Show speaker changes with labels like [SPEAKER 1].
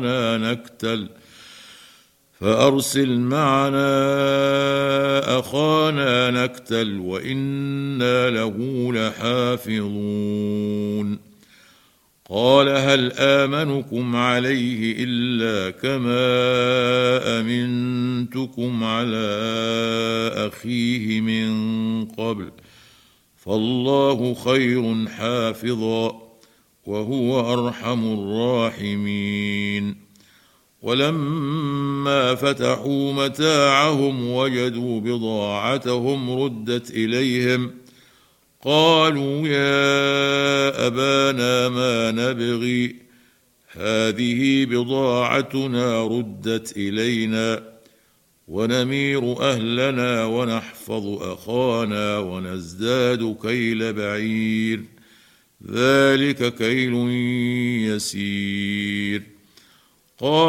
[SPEAKER 1] نكتل فأرسل معنا أخانا نكتل وإنا له لحافظون قال هل آمنكم عليه إلا كما أمنتكم على أخيه من قبل فالله خير حافظا وهو أرحم الراحمين ولما فتحوا متاعهم وجدوا بضاعتهم ردت إليهم قالوا يا أبانا ما نبغي هذه بضاعتنا ردت إلينا ونمير أهلنا ونحفظ أخانا ونزداد كيل بعير ذلك كيل يسير قال